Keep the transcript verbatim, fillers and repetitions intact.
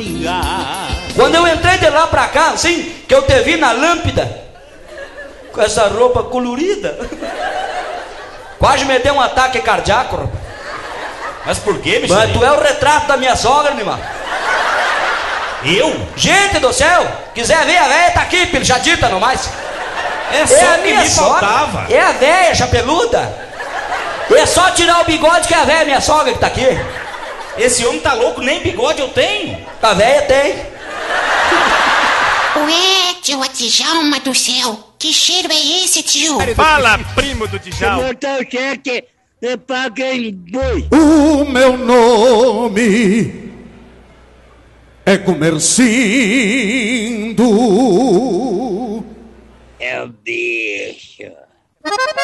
Quando eu entrei de lá pra cá, assim, que eu te vi na lâmpada, com essa roupa colorida, quase me deu um ataque cardíaco, rapaz. Mas por quê, bicho? Mas tu é o retrato da minha sogra, animal. Eu? Gente do céu, quiser ver a véia, tá aqui, pilchadita no mais. É só É a que minha me sogra. faltava. É a véia chapeluda. É só tirar o bigode que é a véia, minha sogra, que tá aqui. Esse homem tá louco, nem bigode eu tenho. A véia tem. Ué, tio, a Djalma do céu. Que cheiro é esse, tio? Fala, primo do Djalma. Botar o cheque, eu pago em boi. O meu nome é Comercindo. É o bicho.